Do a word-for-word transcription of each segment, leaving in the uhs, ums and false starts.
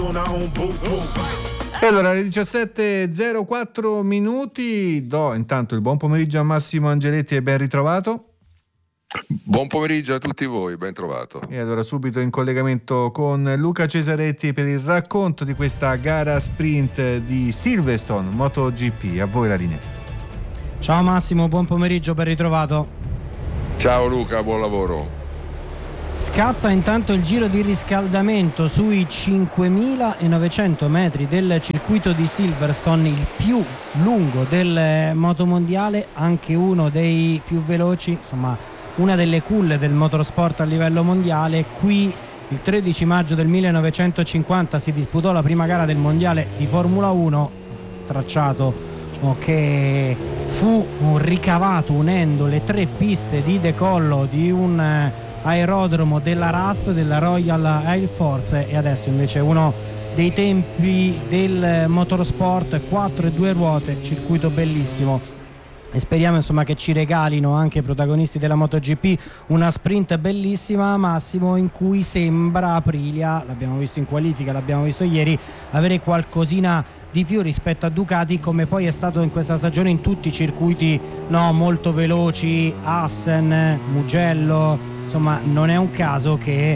E allora alle diciassette e zero quattro minuti do intanto il buon pomeriggio a Massimo Angeletti e ben ritrovato. Buon pomeriggio a tutti voi, ben trovato. E allora subito in collegamento con Luca Cesaretti per il racconto di questa gara sprint di Silverstone MotoGP. A voi la linea. Ciao Massimo, buon pomeriggio, ben ritrovato. Ciao Luca, buon lavoro. Scatta intanto il giro di riscaldamento sui cinquemilanovecento metri del circuito di Silverstone, il più lungo del motomondiale, anche uno dei più veloci, insomma una delle culle del motorsport a livello mondiale. Qui il tredici maggio del millenovecentocinquanta si disputò la prima gara del mondiale di Formula uno, tracciato che fu ricavato unendo le tre piste di decollo di un aerodromo della R A F, della Royal Air Force, e adesso invece uno dei tempi del motorsport, quattro e due ruote, circuito bellissimo. E speriamo insomma che ci regalino anche i protagonisti della MotoGP una sprint bellissima, Massimo, in cui sembra Aprilia, l'abbiamo visto in qualifica, l'abbiamo visto ieri, avere qualcosina di più rispetto a Ducati, come poi è stato in questa stagione in tutti i circuiti, no, molto veloci, Assen, Mugello. Insomma, non è un caso che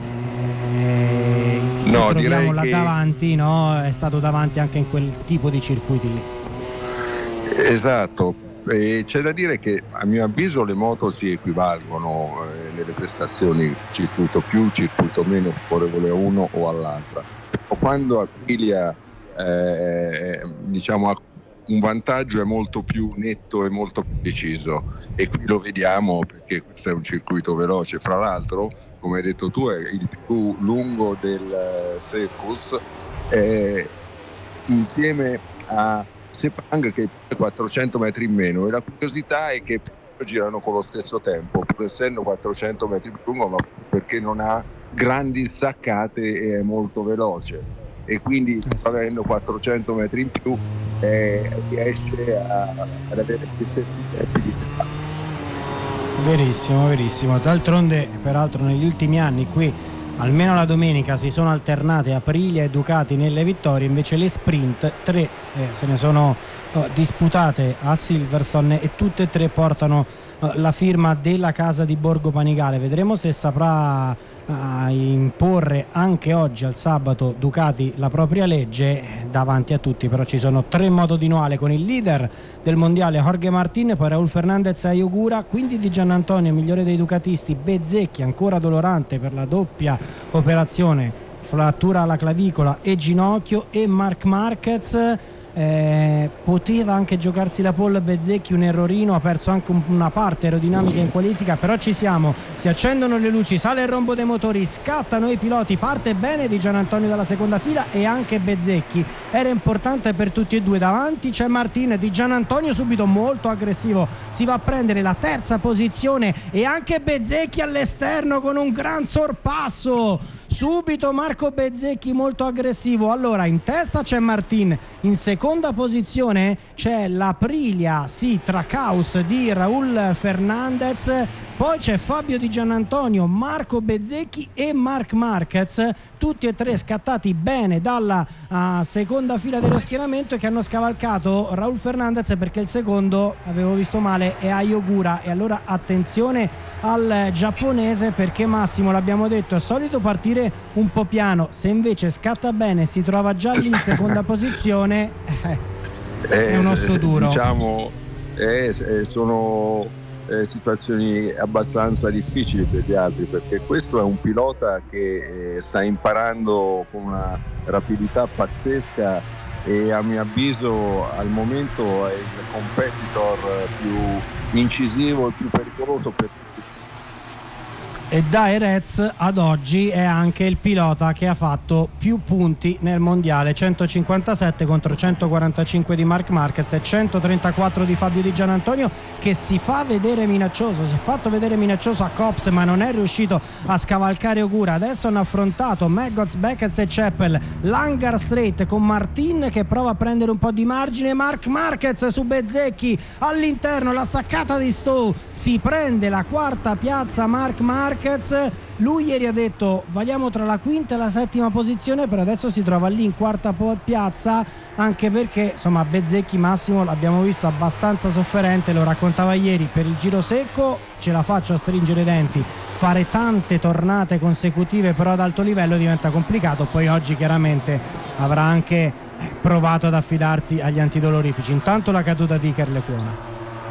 eh, no, troviamo là che... davanti, no? È stato davanti anche in quel tipo di circuiti lì. Esatto, e c'è da dire che a mio avviso le moto si equivalgono eh, nelle prestazioni, circuito più, circuito meno favorevole a uno o all'altra. Però quando Aprilia eh, diciamo ha un vantaggio è molto più netto e molto più deciso, e qui lo vediamo perché questo è un circuito veloce. Fra l'altro, come hai detto tu, è il più lungo del Circus, eh, insieme a Sepang che è quattrocento metri in meno, e la curiosità è che girano con lo stesso tempo, pur essendo quattrocento metri più lungo, ma perché non ha grandi staccate e è molto veloce, e quindi avendo quattrocento metri in più eh, riesce a, ad avere gli stessi tempi di Sepang. Verissimo, verissimo. D'altronde, peraltro, negli ultimi anni qui almeno la domenica si sono alternate Aprilia e Ducati nelle vittorie, invece le sprint tre eh, se ne sono eh, disputate a Silverstone e tutte e tre portano eh, la firma della casa di Borgo Panigale. Vedremo se saprà eh, imporre anche oggi, al sabato, Ducati la propria legge davanti a tutti. Però ci sono tre moto di Noale con il leader del mondiale Jorge Martin, poi Raul Fernandez e Ayogura, quindi Di Giannantonio migliore dei ducatisti, Bezzecchi ancora dolorante per la doppia operazione, frattura alla clavicola e ginocchio, e Marc Marquez. Eh, poteva anche giocarsi la pole Bezzecchi, un errorino, ha perso anche un, una parte aerodinamica in qualifica, però ci siamo, si accendono le luci, sale il rombo dei motori, scattano i piloti, parte bene Di Giannantonio dalla seconda fila e anche Bezzecchi, era importante per tutti e due. Davanti c'è Martin, Di Giannantonio subito molto aggressivo, si va a prendere la terza posizione, e anche Bezzecchi all'esterno con un gran sorpasso. Subito Marco Bezzecchi molto aggressivo. Allora in testa c'è Martin, in seconda posizione c'è l'Aprilia, sì, Tracaus di Raul Fernandez, poi c'è Fabio Di Giannantonio, Marco Bezzecchi e Marc Marquez, tutti e tre scattati bene dalla uh, seconda fila dello schieramento, e che hanno scavalcato Raul Fernandez perché il secondo, avevo visto male, è Ayogura. E allora attenzione al giapponese, perché Massimo, l'abbiamo detto, è solito partire un po' piano, se invece scatta bene, si trova già lì in seconda posizione, eh, eh, è un osso duro. Diciamo, eh, sono Eh, situazioni abbastanza difficili per gli altri, perché questo è un pilota che eh, sta imparando con una rapidità pazzesca, e a mio avviso al momento è il competitor più incisivo e più pericoloso per tutti. E da Jerez ad oggi è anche il pilota che ha fatto più punti nel mondiale, centocinquantasette contro centoquarantacinque di Marc Marquez e centotrentaquattro di Fabio Di Giannantonio, che si fa vedere minaccioso, si è fatto vedere minaccioso a Copse, ma non è riuscito a scavalcare Ogura. Adesso hanno affrontato Maggots, Beckett e Ceppel l'Hangar Straight con Martin che prova a prendere un po' di margine, Marc Marquez su Bezzecchi all'interno, la staccata di Stowe, si prende la quarta piazza Marc Marquez, Marquez. Lui ieri ha detto valiamo tra la quinta e la settima posizione, per adesso si trova lì in quarta piazza, anche perché insomma Bezzecchi, Massimo, l'abbiamo visto abbastanza sofferente, lo raccontava ieri, per il giro secco ce la faccio a stringere i denti, fare tante tornate consecutive però ad alto livello diventa complicato. Poi oggi chiaramente avrà anche provato ad affidarsi agli antidolorifici. Intanto la caduta di Iker Lecuona.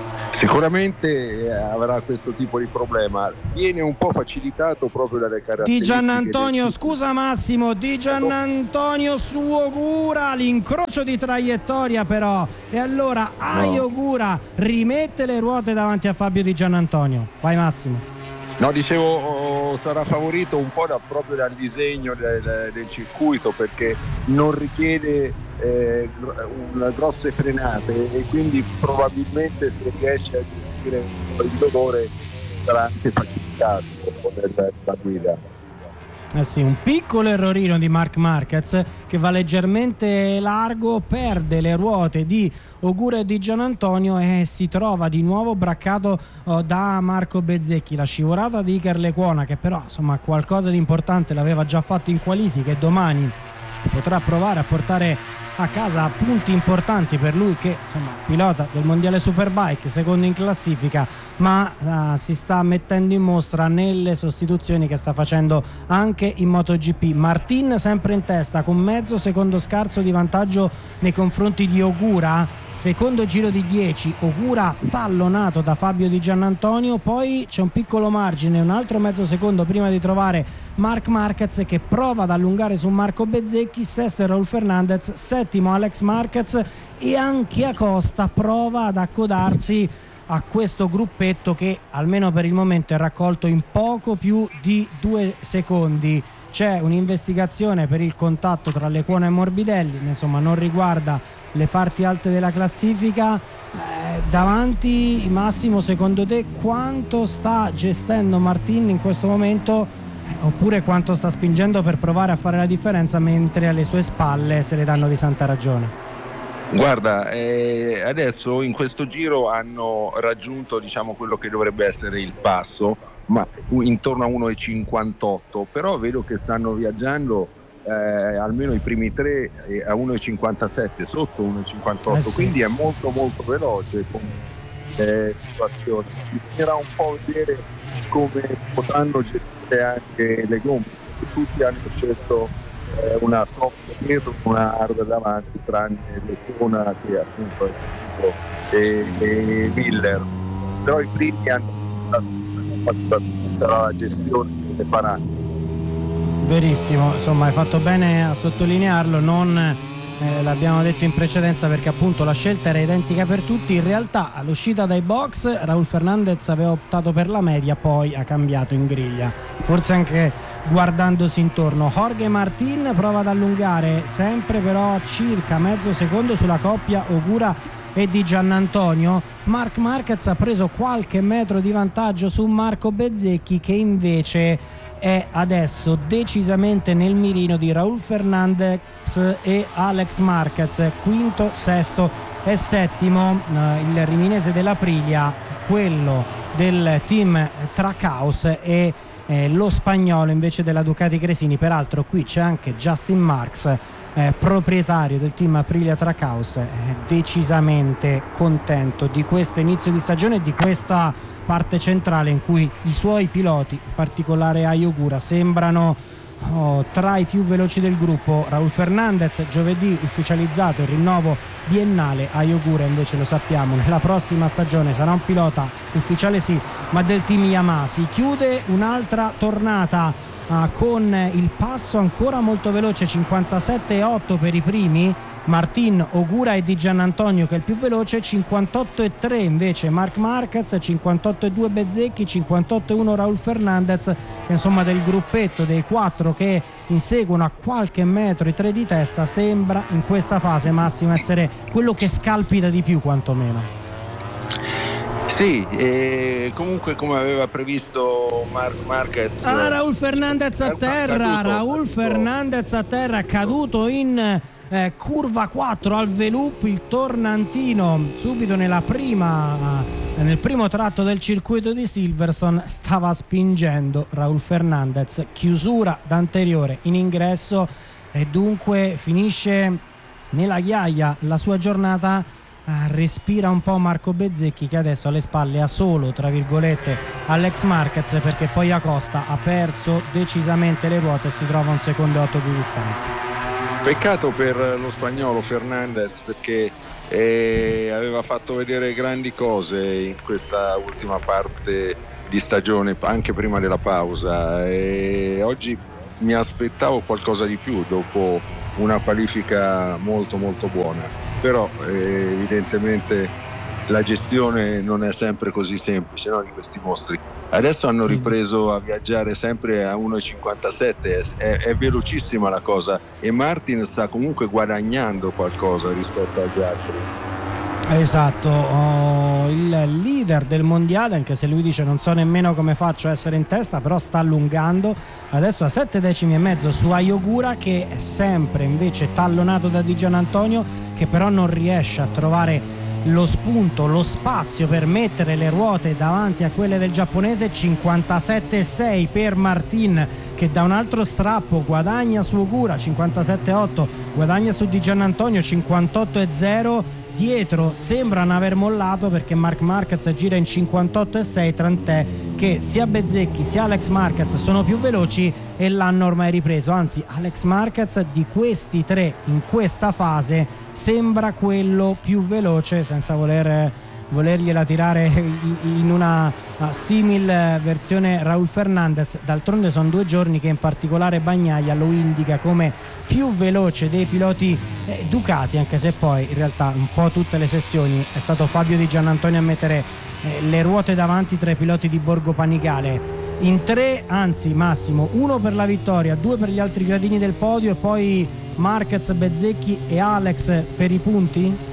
Sicuramente avrà questo tipo di problema, viene un po' facilitato proprio dalle caratteristiche Di Giannantonio, del... scusa Massimo, Di Giannantonio su Ogura, l'incrocio di traiettoria però, e allora Ai no. Ogura rimette le ruote davanti a Fabio Di Giannantonio. Vai Massimo. No, dicevo, oh, sarà favorito un po' da, proprio dal disegno del, del circuito, perché non richiede eh, una grosse frenate e quindi probabilmente se riesce a gestire il dolore sarà anche facilitato per la guida. Eh sì, un piccolo errorino di Marc Marquez che va leggermente largo, perde le ruote di Ogura e di Giannantonio e si trova di nuovo braccato oh, da Marco Bezzecchi. La scivolata di Iker Lecuona, che però insomma qualcosa di importante l'aveva già fatto in qualifica e domani potrà provare a portare a casa punti importanti per lui, che insomma pilota del mondiale Superbike, secondo in classifica, ma uh, si sta mettendo in mostra nelle sostituzioni che sta facendo anche in MotoGP. Martin sempre in testa con mezzo secondo scarso di vantaggio nei confronti di Ogura, secondo giro di dieci, Ogura tallonato da Fabio Di Giannantonio, poi c'è un piccolo margine, un altro mezzo secondo prima di trovare Marc Marquez che prova ad allungare su Marco Bezzecchi, sesto è Raul Fernandez, settimo Alex Marquez e anche Acosta prova ad accodarsi a questo gruppetto che almeno per il momento è raccolto in poco più di due secondi. C'è un'investigazione per il contatto tra Lecuona e Morbidelli, insomma non riguarda le parti alte della classifica. Eh, davanti Massimo, secondo te quanto sta gestendo Martin in questo momento, eh, oppure quanto sta spingendo per provare a fare la differenza, mentre alle sue spalle se le danno di santa ragione? Guarda, eh, adesso in questo giro hanno raggiunto, diciamo, quello che dovrebbe essere il passo, ma intorno a uno virgola cinquantotto, però vedo che stanno viaggiando eh, almeno i primi tre eh, a uno virgola cinquantasette, sotto uno virgola cinquantotto, eh sì. Quindi è molto molto veloce come eh, situazione. Bisognerà un po' vedere come potranno gestire anche le gomme, perché tutti hanno scelto una soft dietro, una hard davanti, tranne Lecuona che appunto è e, e Miller, però i primi hanno la stessa capacità, sarà la gestione che le faranno. Verissimo, insomma hai fatto bene a sottolinearlo, non eh, l'abbiamo detto in precedenza perché appunto la scelta era identica per tutti. In realtà all'uscita dai box Raul Fernandez aveva optato per la media, poi ha cambiato in griglia, forse anche guardandosi intorno. Jorge Martin prova ad allungare, sempre però circa mezzo secondo sulla coppia Ogura e Di Giannantonio. Marc Marquez ha preso qualche metro di vantaggio su Marco Bezzecchi, che invece è adesso decisamente nel mirino di Raul Fernandez e Alex Marquez, quinto, sesto e settimo. Il riminese dell'Aprilia, quello del team Trackhouse, e Eh, lo spagnolo invece della Ducati Gresini. Peraltro qui c'è anche Justin Marks, eh, proprietario del team Aprilia Trackhouse, eh, decisamente contento di questo inizio di stagione e di questa parte centrale in cui i suoi piloti, in particolare Ai Ogura, sembrano Oh, tra i più veloci del gruppo. Raul Fernandez giovedì ufficializzato il rinnovo biennale, Ai Ogura invece lo sappiamo nella prossima stagione sarà un pilota ufficiale sì, ma del team Yamaha. Si chiude un'altra tornata uh, con il passo ancora molto veloce, cinquantasette virgola otto per i primi Martin, Ogura e Di Giannantonio che è il più veloce, cinquantotto virgola tre invece Marc Marquez, cinquantotto virgola due Bezzecchi, cinquantotto virgola uno Raul Fernandez, che insomma del gruppetto dei quattro che inseguono a qualche metro i tre di testa sembra in questa fase, Massimo, essere quello che scalpita di più quantomeno. Sì, e comunque come aveva previsto Marc Marquez. Ah, Raul Fernandez a terra, caduto, Raul caduto. Fernandez a terra, caduto in eh, curva quattro al Veloop, il tornantino subito nella prima, eh, nel primo tratto del circuito di Silverstone stava spingendo Raul Fernandez, chiusura d'anteriore in ingresso e dunque finisce nella ghiaia la sua giornata. Ah, respira un po' Marco Bezzecchi, che adesso alle spalle ha solo tra virgolette Alex Marquez, perché poi Acosta ha perso decisamente le ruote e si trova un secondo e otto di distanza. Peccato per lo spagnolo Fernandez, perché eh, aveva fatto vedere grandi cose in questa ultima parte di stagione, anche prima della pausa, e oggi mi aspettavo qualcosa di più dopo una qualifica molto molto buona. Però eh, evidentemente la gestione non è sempre così semplice, no, di questi mostri. Adesso hanno ripreso a viaggiare sempre a uno virgola cinquantasette, è, è velocissima la cosa, e Martin sta comunque guadagnando qualcosa rispetto agli altri. Esatto, oh, il leader del mondiale, anche se lui dice non so nemmeno come faccio a essere in testa, però sta allungando, adesso a sette decimi e mezzo su Ayogura, che è sempre invece tallonato da Di Giannantonio, che però non riesce a trovare lo spunto, lo spazio per mettere le ruote davanti a quelle del giapponese. Cinquantasette e sei per Martin, che da un altro strappo guadagna su Ogura, cinquantasette e otto guadagna su Di Giannantonio, cinquantotto e zero. Dietro sembrano aver mollato, perché Marc Marquez gira in cinquantotto e sei, tant'è che sia Bezzecchi sia Alex Marquez sono più veloci e l'hanno ormai ripreso. Anzi, Alex Marquez di questi tre in questa fase sembra quello più veloce, senza voler volergliela tirare in una simil versione Raul Fernandez. D'altronde sono due giorni che in particolare Bagnaia lo indica come più veloce dei piloti eh, Ducati, anche se poi in realtà un po' tutte le sessioni è stato Fabio Di Giannantonio a mettere eh, le ruote davanti tra i piloti di Borgo Panigale. In tre, anzi Massimo, uno per la vittoria, due per gli altri gradini del podio e poi Marquez, Bezzecchi e Alex per i punti?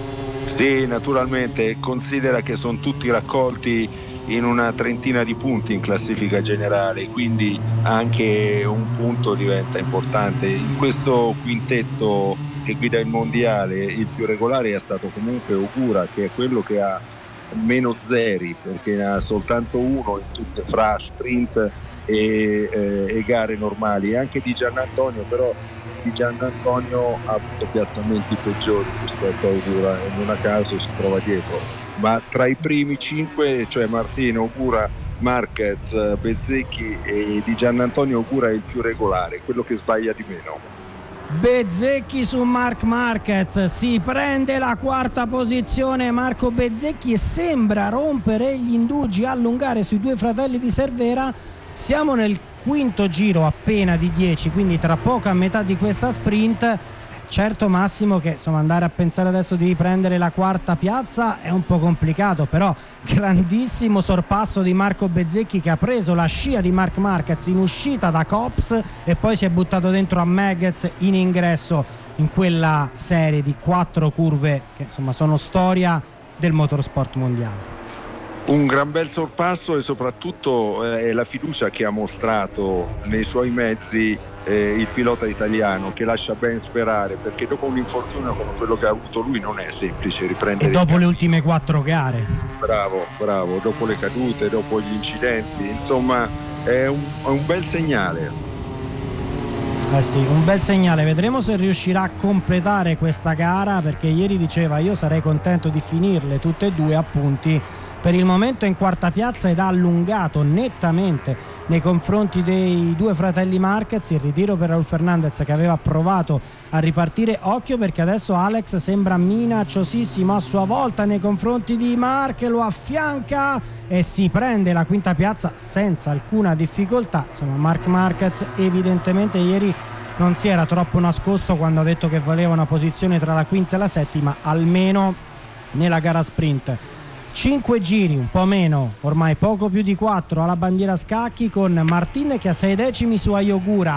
Sì, naturalmente, considera che sono tutti raccolti in una trentina di punti in classifica generale, quindi anche un punto diventa importante. In questo quintetto che guida il mondiale il più regolare è stato comunque Ogura, che è quello che ha meno zeri, perché ne ha soltanto uno in tutte fra sprint e, eh, e gare normali, e anche Di Giannantonio, però Di Giannantonio ha avuto piazzamenti peggiori rispetto a Ogura e non a caso si trova dietro, ma tra i primi cinque, cioè Martino, Ogura, Marquez, Bezzecchi e Di Giannantonio, Ogura è il più regolare, quello che sbaglia di meno. Bezzecchi su Marc Marquez, si prende la quarta posizione Marco Bezzecchi e sembra rompere gli indugi, allungare sui due fratelli di Cervera. Siamo nel quinto giro appena di dieci, quindi tra poco a metà di questa sprint. Certo Massimo che insomma andare a pensare adesso di riprendere la quarta piazza è un po' complicato, però grandissimo sorpasso di Marco Bezzecchi, che ha preso la scia di Marc Marquez in uscita da Copse e poi si è buttato dentro a Meghez in ingresso in quella serie di quattro curve che insomma sono storia del motorsport mondiale. Un gran bel sorpasso e soprattutto eh, la fiducia che ha mostrato nei suoi mezzi eh, il pilota italiano, che lascia ben sperare, perché dopo un infortunio come quello che ha avuto lui non è semplice riprendere. E dopo le ultime quattro gare. Bravo, bravo, dopo le cadute, dopo gli incidenti, insomma è un, è un bel segnale. Eh sì, un bel segnale, vedremo se riuscirà a completare questa gara, perché ieri diceva io sarei contento di finirle tutte e due a punti. Per il momento è in quarta piazza ed ha allungato nettamente nei confronti dei due fratelli Marquez. Il ritiro per Raul Fernandez, che aveva provato a ripartire. Occhio perché adesso Alex sembra minacciosissimo a sua volta nei confronti di Marc, lo affianca e si prende la quinta piazza senza alcuna difficoltà. Insomma, Marc Marquez evidentemente ieri non si era troppo nascosto quando ha detto che voleva una posizione tra la quinta e la settima, almeno nella gara sprint. Cinque giri, un po' meno, ormai poco più di quattro alla bandiera scacchi, con Martin che ha sei decimi su Ayogura,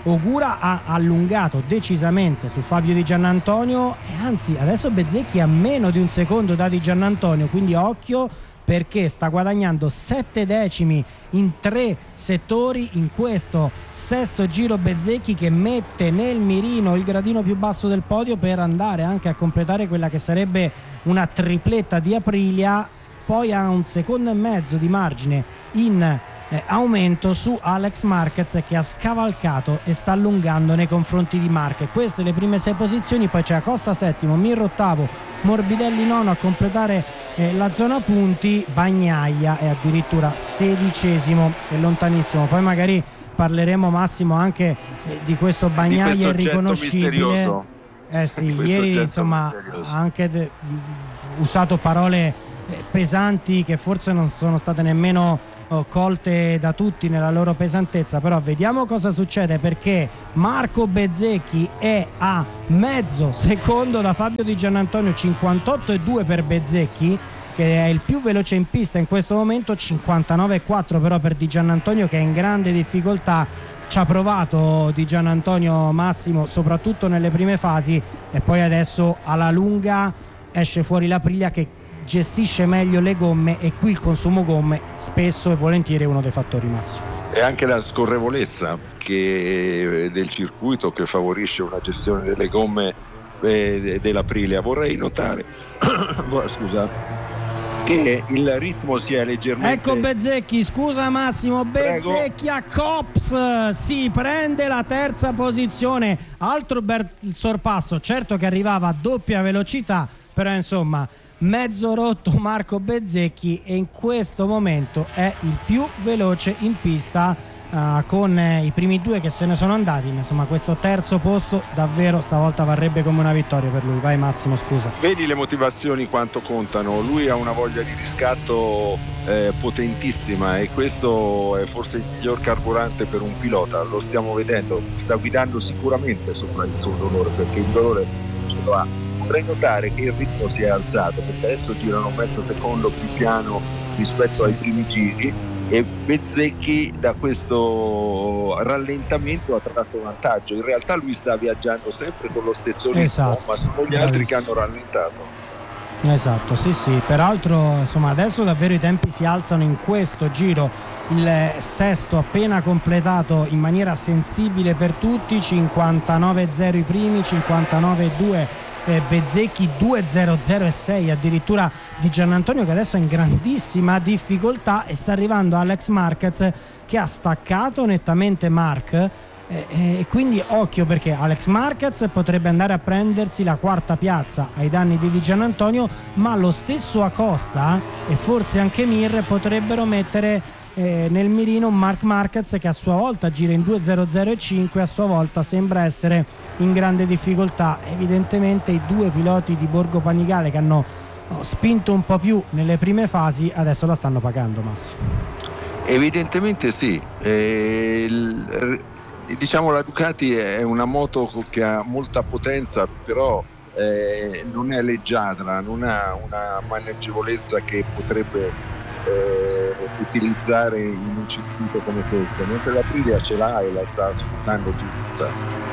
Ogura ha allungato decisamente su Fabio Di Giannantonio e anzi adesso Bezzecchi a meno di un secondo da Di Giannantonio, quindi occhio perché sta guadagnando sette decimi in tre settori in questo sesto giro. Bezzecchi che mette nel mirino il gradino più basso del podio per andare anche a completare quella che sarebbe una tripletta di Aprilia, poi ha un secondo e mezzo di margine in Eh, aumento su Alex Marquez che ha scavalcato e sta allungando nei confronti di Marquez. Queste le prime sei posizioni, poi c'è Acosta settimo, Mir ottavo, Morbidelli nono a completare eh, la zona punti, Bagnaia è addirittura sedicesimo e lontanissimo. Poi magari parleremo, Massimo, anche eh, di questo Bagnaia irriconoscibile. Eh sì, ieri insomma ha anche de- usato parole eh, pesanti che forse non sono state nemmeno colte da tutti nella loro pesantezza, però vediamo cosa succede, perché Marco Bezzecchi è a mezzo secondo da Fabio Di Giannantonio, cinquantotto e due per Bezzecchi che è il più veloce in pista in questo momento, cinquantanove e quattro però per Di Giannantonio che è in grande difficoltà. Ci ha provato Di Giannantonio, Massimo, soprattutto nelle prime fasi, e poi adesso alla lunga esce fuori l'Aprilia che gestisce meglio le gomme, e qui il consumo gomme spesso e volentieri è uno dei fattori massimi. E anche la scorrevolezza che, del circuito che favorisce una gestione delle gomme eh, dell'Aprilia. Vorrei notare scusa, che il ritmo sia leggermente... Ecco Bezzecchi, scusa Massimo, Bezzecchi Prego. A Cops si prende la terza posizione, altro bel sorpasso, certo che arrivava a doppia velocità, però insomma mezzo rotto Marco Bezzecchi e in questo momento è il più veloce in pista, uh, con eh, i primi due che se ne sono andati. Insomma questo terzo posto davvero stavolta varrebbe come una vittoria per lui. Vai Massimo, scusa. Vedi le motivazioni quanto contano, lui ha una voglia di riscatto eh, potentissima, e questo è forse il miglior carburante per un pilota, lo stiamo vedendo, sta guidando sicuramente sopra il suo dolore, perché il dolore ce lo ha. Vorrei notare che il ritmo si è alzato, perché adesso girano mezzo secondo più piano rispetto ai primi giri, e Bezzecchi da questo rallentamento ha tratto vantaggio. In realtà lui sta viaggiando sempre con lo stesso ritmo, esatto, ma sono gli altri che hanno rallentato. Esatto, sì sì, peraltro insomma adesso davvero i tempi si alzano in questo giro, il sesto appena completato in maniera sensibile per tutti, cinquantanove e zero i primi, cinquantanove e due eh, Bezzecchi, due zero zero e sei addirittura Di Giannantonio, che adesso è in grandissima difficoltà, e sta arrivando Alex Marquez che ha staccato nettamente Marc. E eh, quindi occhio, perché Alex Marquez potrebbe andare a prendersi la quarta piazza ai danni di Di Giannantonio, ma lo stesso Acosta e forse anche Mir potrebbero mettere eh, nel mirino Marc Marquez, che a sua volta gira in due zero zero e cinque, a sua volta sembra essere in grande difficoltà. Evidentemente i due piloti di Borgo Panigale che hanno oh, spinto un po' più nelle prime fasi adesso la stanno pagando, Massimo. Evidentemente sì. Eh, il... Diciamo la Ducati è una moto che ha molta potenza, però eh, non è leggiadra, non ha una maneggevolezza che potrebbe eh, utilizzare in un circuito come questo, mentre l'Aprilia ce l'ha e la sta sfruttando tutta.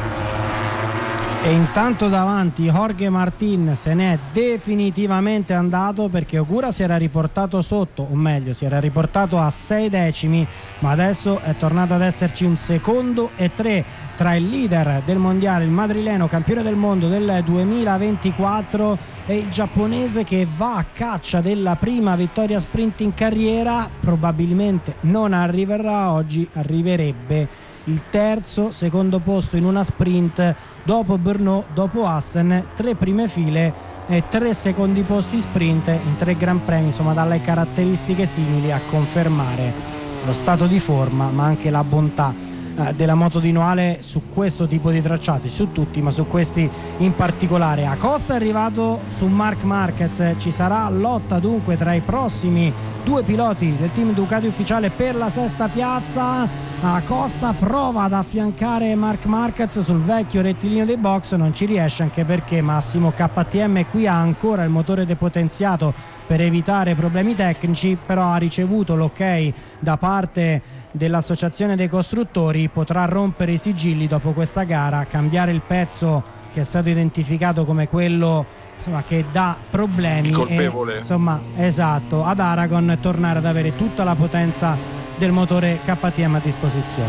E intanto davanti Jorge Martin se n'è definitivamente andato, perché Ogura si era riportato sotto, o meglio si era riportato a sei decimi, ma adesso è tornato ad esserci un secondo e tre tra il leader del mondiale, il madrileno campione del mondo del duemilaventiquattro, e il giapponese che va a caccia della prima vittoria sprint in carriera. Probabilmente non arriverà oggi, arriverebbe il terzo secondo posto in una sprint dopo Brno, dopo Assen, tre prime file e tre secondi posti sprint in tre gran premi, insomma dalle caratteristiche simili a confermare lo stato di forma ma anche la bontà eh, della moto di Noale su questo tipo di tracciati, su tutti ma su questi in particolare. Acosta è arrivato su Marc Marquez, ci sarà lotta dunque tra i prossimi due piloti del team Ducati ufficiale per la sesta piazza. Acosta prova ad affiancare Marc Marquez sul vecchio rettilineo dei box, non ci riesce, anche perché Massimo K T M qui ha ancora il motore depotenziato per evitare problemi tecnici, però ha ricevuto l'ok da parte dell'associazione dei costruttori, potrà rompere i sigilli dopo questa gara, cambiare il pezzo che è stato identificato come quello, insomma, che dà problemi, colpevole. E, insomma, esatto, ad Aragon e tornare ad avere tutta la potenza del motore K T M a disposizione.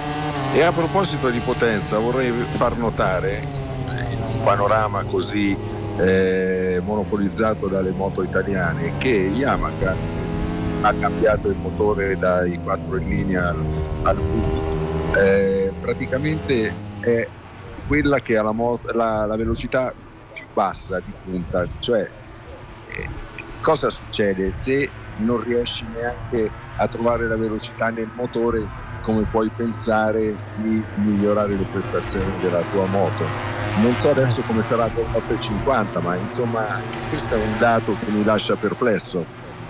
E a proposito di potenza, vorrei far notare, in un panorama così eh, monopolizzato dalle moto italiane, che Yamaha ha cambiato il motore dai quattro in linea al, al V, eh, praticamente è quella che ha la, mo- la, la velocità più bassa di punta, cioè eh, cosa succede se non riesci neanche a trovare la velocità nel motore? Come puoi pensare di migliorare le prestazioni della tua moto? Non so adesso come sarà con l'otto cinquanta, ma insomma questo è un dato che mi lascia perplesso.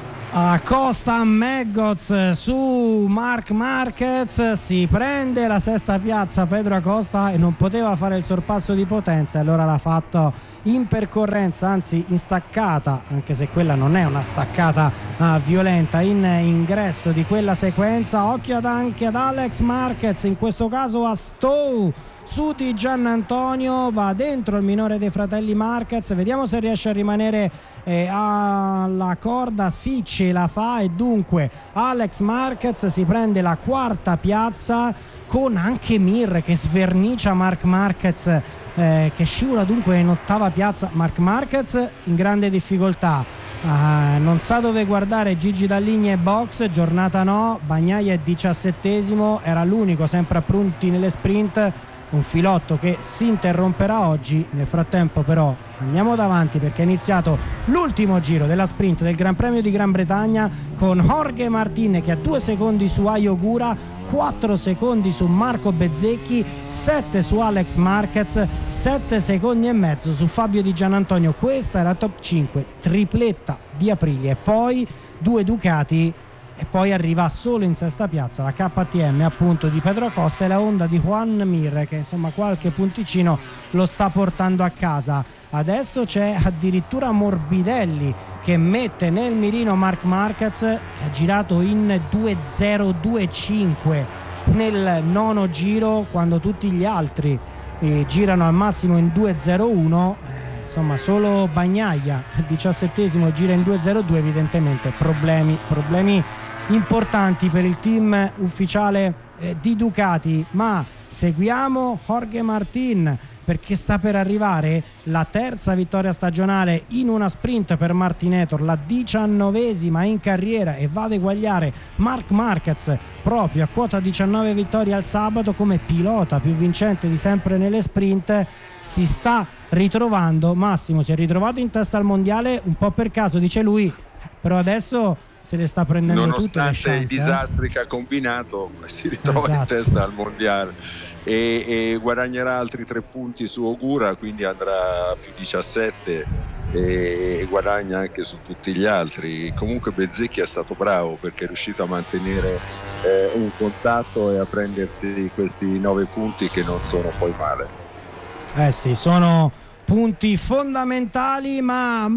Acosta Meggoz su Marc Marquez, si prende la sesta piazza Pedro Acosta e non poteva fare il sorpasso di potenza, e allora l'ha fatto in percorrenza, anzi in staccata, anche se quella non è una staccata uh, violenta, in ingresso di quella sequenza. Occhio ad anche ad Alex Marquez, in questo caso a Stowe su di Giannantonio, va dentro il minore dei fratelli Marquez, vediamo se riesce a rimanere eh, alla corda. Sì, ce la fa, e dunque Alex Marquez si prende la quarta piazza, con anche Mir che svernicia Marc Marquez, eh, che scivola dunque in ottava piazza. Marc Marquez in grande difficoltà, uh, non sa dove guardare. Gigi Dall'Igna e box, giornata no. Bagnaia è diciassettesimo, era l'unico sempre a punti nelle sprint, un filotto che si interromperà oggi. Nel frattempo però andiamo davanti, perché è iniziato l'ultimo giro della sprint del Gran Premio di Gran Bretagna, con Jorge Martin che ha due secondi su Ai Ogura, quattro secondi su Marco Bezzecchi, sette su Alex Marquez, sette secondi e mezzo su Fabio Di Giannantonio. Questa è la top cinque, tripletta di Aprilia, e poi due Ducati, e poi arriva solo in sesta piazza la K T M appunto di Pedro Acosta e la Honda di Juan Mir, che insomma qualche punticino lo sta portando a casa. Adesso c'è addirittura Morbidelli che mette nel mirino Marc Marquez, che ha girato in due zero due cinque nel nono giro, quando tutti gli altri eh, girano al massimo in due zero uno. eh, insomma solo Bagnaia, diciassettesimo, gira in due zero due. Evidentemente problemi problemi importanti per il team ufficiale eh, di Ducati. Ma seguiamo Jorge Martin, perché sta per arrivare la terza vittoria stagionale in una sprint per Martinator, la diciannovesima in carriera, e va ad eguagliare Marc Marquez proprio a quota diciannove vittorie al sabato come pilota più vincente di sempre nelle sprint. Si sta ritrovando, Massimo si è ritrovato in testa al mondiale un po' per caso, dice lui, però adesso se le sta prendendo tutte le chance. Nonostante i disastri eh? che ha combinato, si ritrova esatto. in testa al mondiale. E, e guadagnerà altri tre punti su Ogura, quindi andrà a più diciassette e, e guadagna anche su tutti gli altri. Comunque Bezzecchi è stato bravo, perché è riuscito a mantenere eh, un contatto e a prendersi questi nove punti, che non sono poi male. Eh sì, sono punti fondamentali. Ma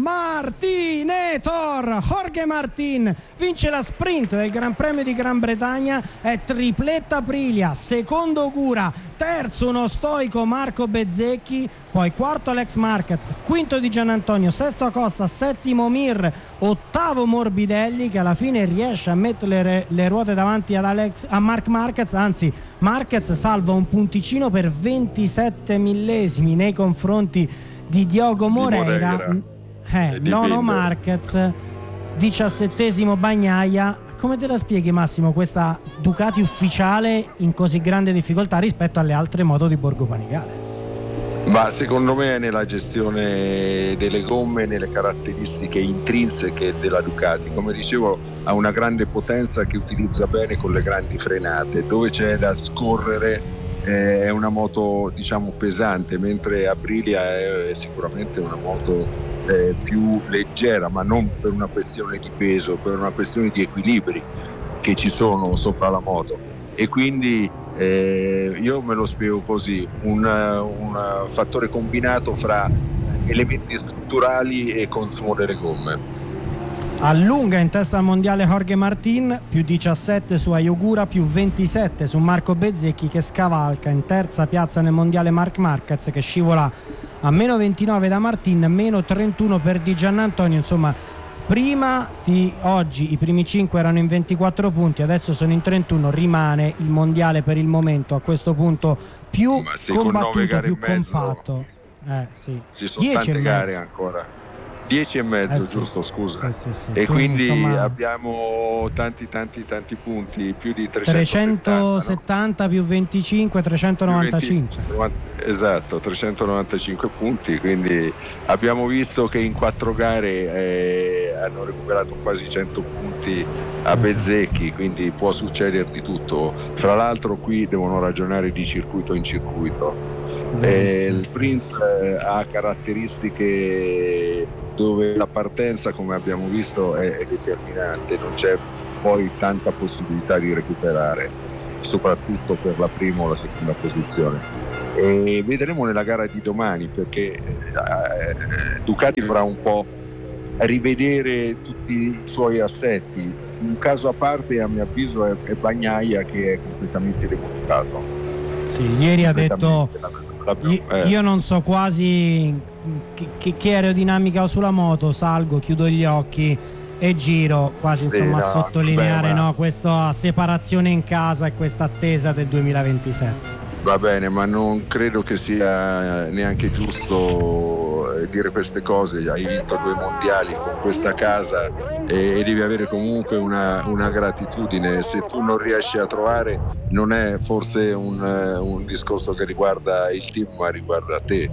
Martinator, Jorge Martin vince la sprint del Gran Premio di Gran Bretagna, è tripletta Aprilia, secondo Ogura, terzo uno stoico Marco Bezzecchi, poi quarto Alex Marquez, quinto Di Giannantonio, sesto Acosta, settimo Mir, ottavo Morbidelli, che alla fine riesce a mettere le, le ruote davanti ad Alex, a Marc Marquez, anzi Marquez salva un punticino per ventisette millesimi nei confronti di Diogo Moreira, Moreira. Eh, nono Marquez, diciassettesimo Bagnaia. Come te la spieghi, Massimo, questa Ducati ufficiale in così grande difficoltà rispetto alle altre moto di Borgo Panigale? Ma secondo me è nella gestione delle gomme, nelle caratteristiche intrinseche della Ducati. Come dicevo, ha una grande potenza che utilizza bene con le grandi frenate, dove c'è da scorrere. È una moto, diciamo, pesante, mentre Aprilia è sicuramente una moto eh, più leggera, ma non per una questione di peso, per una questione di equilibri che ci sono sopra la moto. e quindi eh, io me lo spiego così, un, un fattore combinato fra elementi strutturali e consumo delle gomme. Allunga in testa al mondiale Jorge Martin, più diciassette su Ayogura, più ventisette su Marco Bezzecchi, che scavalca in terza piazza nel mondiale Marc Marquez, che scivola a meno ventinove da Martin, meno trentuno per Di Giannantonio. Insomma, prima di oggi i primi cinque erano in ventiquattro punti, adesso sono in trentuno, rimane il mondiale per il momento a questo punto più combattuto, più compatto. Eh, sì. Ci sono tante gare ancora. dieci e mezzo, eh sì. Giusto, scusa. Sì, sì, sì. E quindi, quindi insomma, abbiamo tanti tanti tanti punti, più di trecentosettanta, trecentosettanta, no? Più venticinque, trecentonovantacinque. Più venti, esatto, trecentonovantacinque punti, quindi abbiamo visto che in quattro gare eh, hanno recuperato quasi cento punti a Bezzecchi, quindi può succedere di tutto. Fra l'altro qui devono ragionare di circuito in circuito. Eh, il sprint eh, ha caratteristiche dove la partenza, come abbiamo visto, è, è determinante, non c'è poi tanta possibilità di recuperare, soprattutto per la prima o la seconda posizione. E vedremo nella gara di domani, perché eh, Ducati dovrà un po' rivedere tutti i suoi assetti. Un caso a parte, a mio avviso, è, è Bagnaia, che è completamente demontato. Sì, ieri ha detto io, eh. io non so quasi che, che, che aerodinamica ho sulla moto, salgo, chiudo gli occhi e giro, quasi sì, insomma no, a sottolineare beh, ma... no, questa separazione in casa e questa attesa del duemilaventisette. Va bene, ma non credo che sia neanche giusto dire queste cose. Hai vinto due mondiali con questa casa e, e devi avere comunque una, una gratitudine. Se tu non riesci a trovare, non è forse un, un discorso che riguarda il team, ma riguarda te.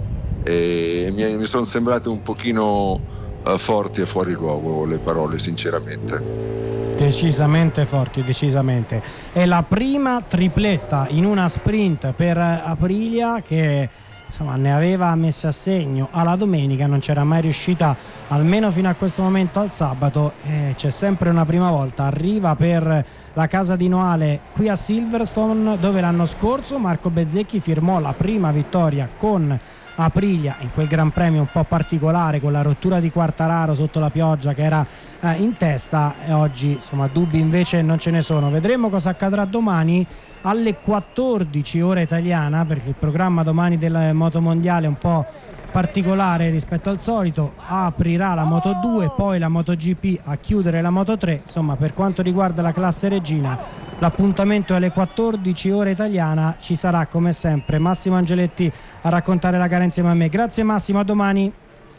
E mi, mi sono sembrate un pochino uh, forti e fuori luogo le parole, sinceramente. Decisamente forti, decisamente. È la prima tripletta in una sprint per Aprilia, che insomma ne aveva messe a segno alla domenica, non c'era mai riuscita almeno fino a questo momento al sabato. Eh, c'è sempre una prima volta. Arriva per la casa di Noale qui a Silverstone, dove l'anno scorso Marco Bezzecchi firmò la prima vittoria con Aprilia in quel Gran Premio un po' particolare, con la rottura di Quartararo sotto la pioggia che era eh, in testa, e oggi insomma dubbi invece non ce ne sono. Vedremo cosa accadrà domani alle quattordici ora italiana, perché il programma domani del motomondiale è un po' particolare rispetto al solito. Aprirà la Moto due, poi la MotoGP a chiudere la Moto tre. Insomma, per quanto riguarda la classe regina, l'appuntamento è alle quattordici ora italiana. Ci sarà come sempre Massimo Angeletti a raccontare la gara insieme a me. Grazie Massimo, a domani.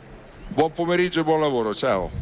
Buon pomeriggio e buon lavoro, ciao.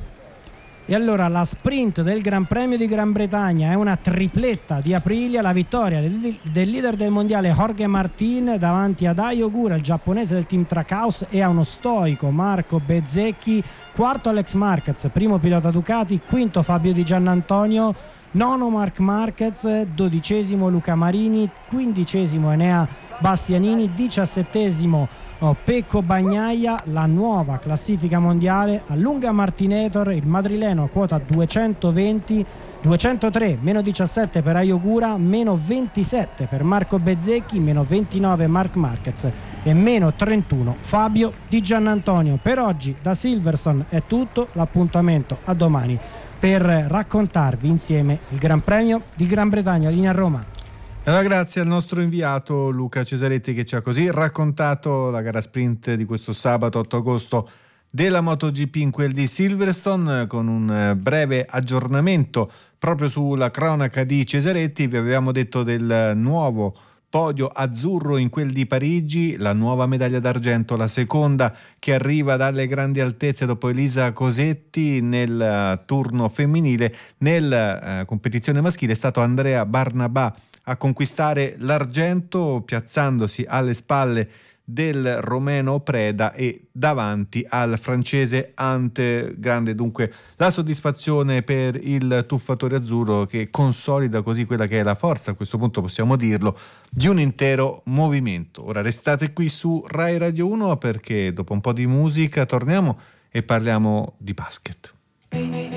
E allora la sprint del Gran Premio di Gran Bretagna è una tripletta di Aprilia, la vittoria del, del leader del mondiale Jorge Martin davanti ad Ayogura, il giapponese del team Trackhouse, e a uno stoico Marco Bezzecchi. Quarto Alex Marquez, primo pilota Ducati, quinto Fabio Di Giannantonio, nono Marc Marquez, dodicesimo Luca Marini, quindicesimo Enea Bastianini, diciassettesimo oh, Pecco Bagnaia. La nuova classifica mondiale: allunga Martinator, il madrileno a quota duecentoventi, duecentotre, meno diciassette per Ayogura, meno ventisette per Marco Bezzecchi, meno ventinove Marc Marquez e meno trentuno Fabio Di Giannantonio. Per oggi da Silverstone è tutto, l'appuntamento a domani per raccontarvi insieme il Gran Premio di Gran Bretagna. Linea a Roma. Allora, grazie al nostro inviato Luca Cesaretti, che ci ha così raccontato la gara sprint di questo sabato otto agosto della MotoGP in quel di Silverstone, con un breve aggiornamento proprio sulla cronaca di Cesaretti. Vi avevamo detto del nuovo podio azzurro in quel di Parigi, la nuova medaglia d'argento, la seconda che arriva dalle grandi altezze dopo Elisa Cosetti. Nel turno femminile, nella uh, competizione maschile, è stato Andrea Barnabà a conquistare l'argento, piazzandosi alle spalle del romeno Preda e davanti al francese Ante. Grande dunque la soddisfazione per il tuffatore azzurro, che consolida così quella che è la forza, a questo punto possiamo dirlo, di un intero movimento. Ora restate qui su Rai Radio uno, perché dopo un po' di musica torniamo e parliamo di basket.